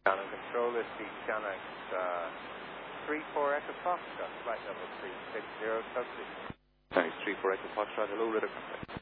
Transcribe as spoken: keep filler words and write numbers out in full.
Shannon Control, this is Shannon uh, three four Echo Foxtrot, flight level three six zero, subsea. Thanks, three four Echo Foxtrot, hello, radar contact.